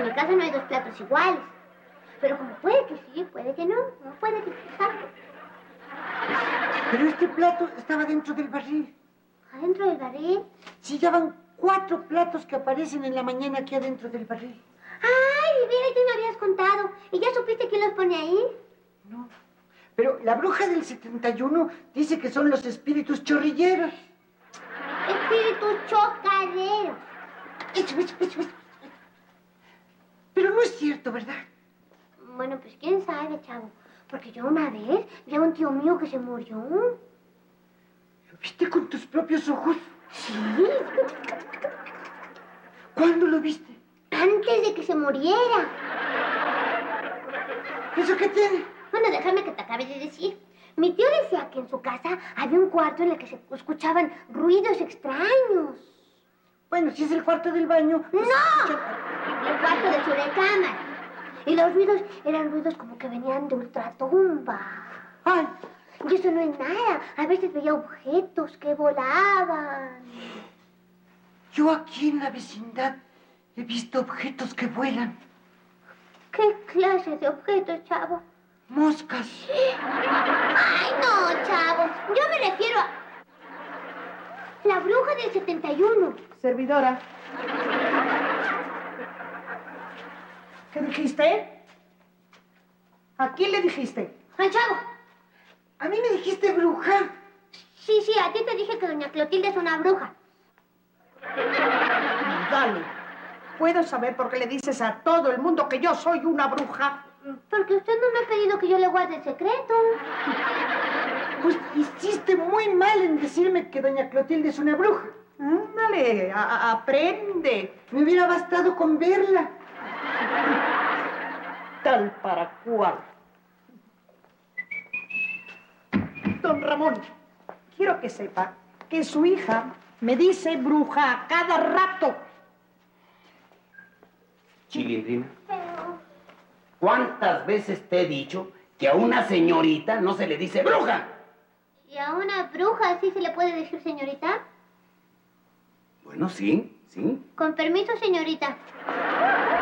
mi casa no hay dos platos iguales. Pero como puede que sí, puede que no. No puede que exacto. Pero este plato estaba dentro del barril. ¿Adentro del barril? Sí, ya van 4 platos que aparecen en la mañana aquí adentro del barril. ¡Ay, Rivera, tú me habías contado! ¿Y ya supiste quién los pone ahí? No. Pero la bruja del 71 dice que son los espíritus chorrilleros. Espíritus chocarreros. Eso. Pero no es cierto, ¿verdad? Bueno, pues quién sabe, chavo. Porque yo una vez vi a un tío mío que se murió. ¿Lo viste con tus propios ojos? Sí. ¿Cuándo lo viste? Antes de que se muriera. ¿Eso qué tiene? Bueno, déjame que te acabe de decir. Mi tío decía que en su casa había un cuarto en el que se escuchaban ruidos extraños. Bueno, si es el cuarto del baño... ¡No! El cuarto de su recámara. Y los ruidos eran ruidos como que venían de ultratumba. ¡Ay! Y eso no es nada. A veces veía objetos que volaban. Yo aquí en la vecindad he visto objetos que vuelan. ¿Qué clase de objetos, chavo? Moscas. ¡Ay, no, chavo! Yo me refiero a... la bruja del 71. Servidora. ¿Qué dijiste? ¿A quién le dijiste? ¡Al chavo! A mí me dijiste bruja. Sí, a ti te dije que doña Clotilde es una bruja. Dale. ¿Puedo saber por qué le dices a todo el mundo que yo soy una bruja? Porque usted no me ha pedido que yo le guarde el secreto. Pues hiciste muy mal en decirme que doña Clotilde es una bruja. Dale, aprende. Me hubiera bastado con verla. Tal para cual. Don Ramón, quiero que sepa que su hija me dice bruja a cada rato. Chilindrina, Pero... ¿cuántas veces te he dicho que a una señorita no se le dice bruja? ¿Y a una bruja sí se le puede decir señorita? Bueno, sí. Con permiso, señorita.